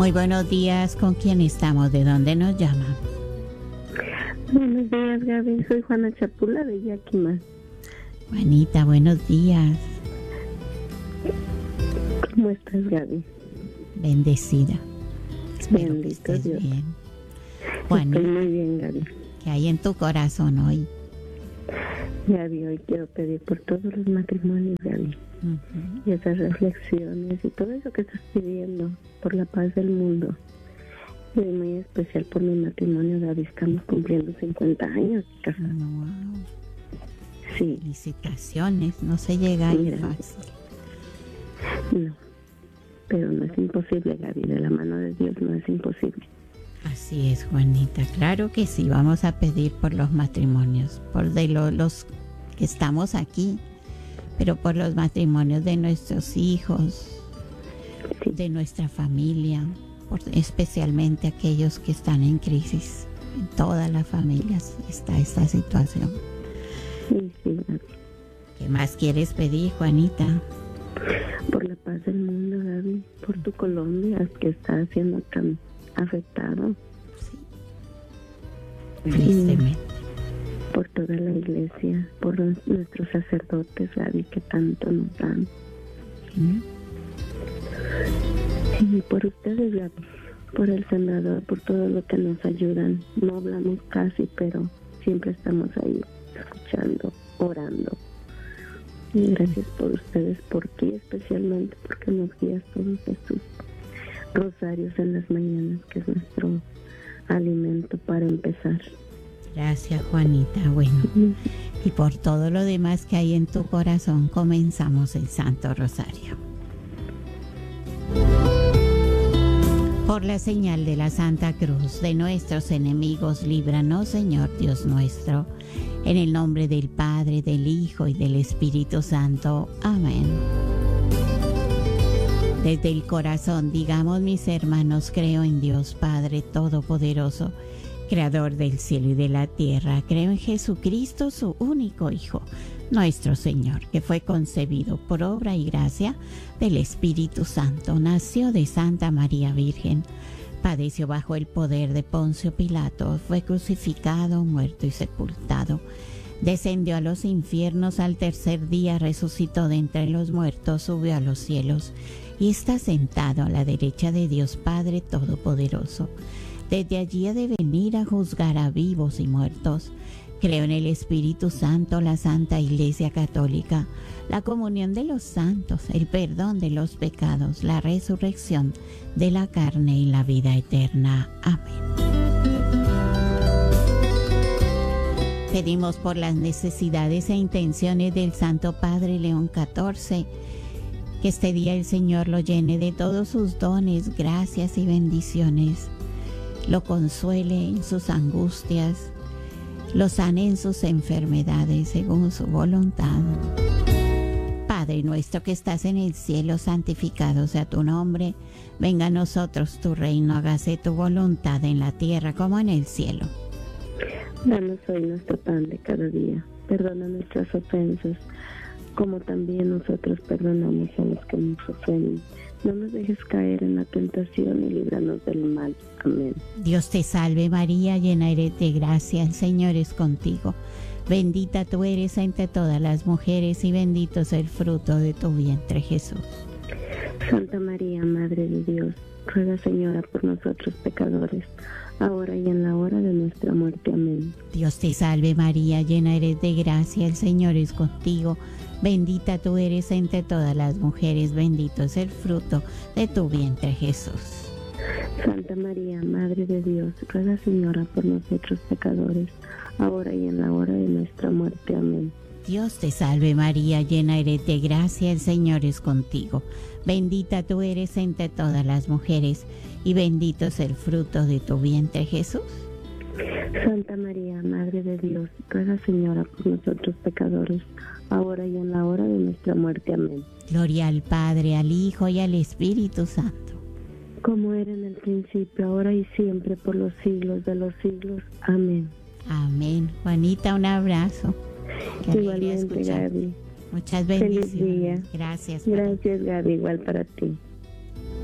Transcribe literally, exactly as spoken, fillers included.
Muy buenos días, ¿con quién estamos? ¿De dónde nos llama? Buenos días, Gaby. Soy Juana Chapula de Yakima. Juanita, buenos días. ¿Cómo estás, Gaby? Bendecida. Espero Bendito que estés Dios. bien. Juanita, Estoy muy bien, Gaby. ¿qué hay en tu corazón hoy? Gaby, hoy quiero pedir por todos los matrimonios, Gaby. Uh-huh. Y esas reflexiones y todo eso que estás pidiendo por la paz del mundo. Y muy especial por mi matrimonio, Gaby. Estamos cumpliendo cincuenta años de casados. Wow. Sí. Felicitaciones, no se llega ahí Mira. fácil. No. Pero no es imposible, Gaby. De la mano de Dios no es imposible. Así es, Juanita. Claro que sí, vamos a pedir por los matrimonios, por de lo- los que estamos aquí, pero por los matrimonios de nuestros hijos, Sí. de nuestra familia, por especialmente aquellos que están en crisis. En todas las familias está esta situación. Sí, sí, Gaby. ¿Qué más quieres pedir, Juanita? Por la paz del mundo, Gaby. Por tu Colombia, que está siendo tan afectado. Sí. Tristemente. Por toda la iglesia, por los- nuestros sacerdotes, Gaby, que tanto nos dan. ¿Mm? Y por ustedes, Gaby, por el sembrador, por todo lo que nos ayudan. No hablamos casi, pero siempre estamos ahí, escuchando, orando. Y gracias por ustedes, por ti especialmente, porque nos guías todos estos rosarios en las mañanas, que es nuestro alimento para empezar. Gracias, Juanita. Bueno, y por todo lo demás que hay en tu corazón, comenzamos el Santo Rosario. Por la señal de la Santa Cruz de nuestros enemigos, líbranos, Señor Dios nuestro, en el nombre del Padre, del Hijo y del Espíritu Santo. Amén. Desde el corazón, digamos, mis hermanos, creo en Dios Padre Todopoderoso, Creador del cielo y de la tierra. Creo en Jesucristo, su único Hijo, nuestro Señor, que fue concebido por obra y gracia del Espíritu Santo. Nació de Santa María Virgen, padeció bajo el poder de Poncio Pilato, fue crucificado, muerto y sepultado. Descendió a los infiernos, al tercer día resucitó de entre los muertos, subió a los cielos y está sentado a la derecha de Dios Padre Todopoderoso. Desde allí ha de venir a juzgar a vivos y muertos. Creo en el Espíritu Santo, la Santa Iglesia Católica, la comunión de los santos, el perdón de los pecados, la resurrección de la carne y la vida eterna. Amén. Pedimos por las necesidades e intenciones del Santo Padre León catorce, que este día el Señor lo llene de todos sus dones, gracias y bendiciones, lo consuele en sus angustias, lo sane en sus enfermedades según su voluntad. Padre nuestro que estás en el cielo, santificado sea tu nombre. Venga a nosotros tu reino, hágase tu voluntad en la tierra como en el cielo. Danos hoy nuestro pan de cada día. Perdona nuestras ofensas, como también nosotros perdonamos a los que nos ofenden. No nos dejes caer en la tentación y líbranos del mal. Amén. Dios te salve María, llena eres de gracia, el Señor es contigo. Bendita tú eres entre todas las mujeres y bendito es el fruto de tu vientre, Jesús. Santa María, Madre de Dios, ruega, Señora, por nosotros pecadores, ahora y en la hora de nuestra muerte. Amén. Dios te salve María, llena eres de gracia, el Señor es contigo. Bendita tú eres entre todas las mujeres, bendito es el fruto de tu vientre, Jesús. Santa María, Madre de Dios, ruega, Señora, por nosotros pecadores, ahora y en la hora de nuestra muerte. Amén. Dios te salve María, llena eres de gracia, el Señor es contigo. Bendita tú eres entre todas las mujeres, y bendito es el fruto de tu vientre, Jesús. Santa María, Madre de Dios, ruega, Señora, por nosotros pecadores, ahora y en la hora de nuestra muerte. Amén. Gloria al Padre, al Hijo y al Espíritu Santo. Como era en el principio, ahora y siempre, por los siglos de los siglos. Amén. Amén. Juanita, un abrazo. Qué alegría Igualmente, escucharte. Gaby. Muchas Feliz bendiciones. día. Gracias. para- Gracias, Gaby. Igual para ti.